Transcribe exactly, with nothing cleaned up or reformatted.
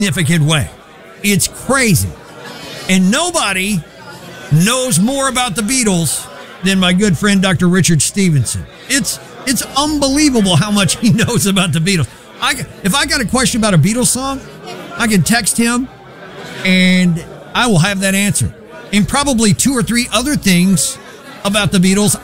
significant way. It's crazy. And nobody knows more about the Beatles than my good friend Doctor Richard Stevenson. It's it's unbelievable how much he knows about the Beatles. I, if I got a question about a Beatles song, I can text him and I will have that answer. And probably two or three other things about the Beatles